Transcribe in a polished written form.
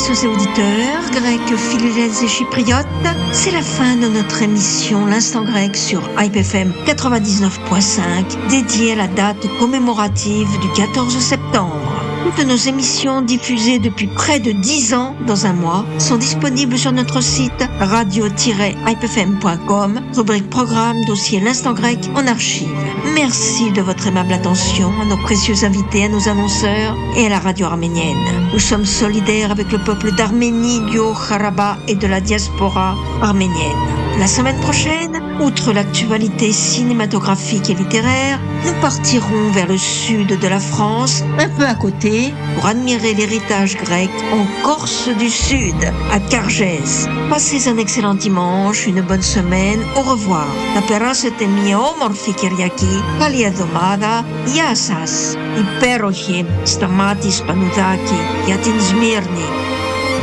et auditeurs, grecs, philhellènes et chypriotes, c'est la fin de notre émission L'Instant Grec sur Hype FM 99.5, dédiée à la date commémorative du 14 septembre. Toutes nos émissions diffusées depuis près de 10 ans dans un mois sont disponibles sur notre site radio-hypefm.com, rubrique programme, dossier L'Instant Grec en archive. Merci de votre aimable attention à nos précieux invités, à nos annonceurs et à la radio arménienne. Nous sommes solidaires avec le peuple d'Arménie, du Haut-Karabakh et de la diaspora arménienne. La semaine prochaine, outre l'actualité cinématographique et littéraire, nous partirons vers le sud de la France, un peu à côté, pour admirer l'héritage grec en Corse du Sud, à Cargès. Passez un excellent dimanche, une bonne semaine, au revoir. Na perasete μια όμορφη Κυριακή, καλή εβδομάδα, γεια σας. Υπέροχη Σταμάτης Πανουδάκη για την Σμύρνη.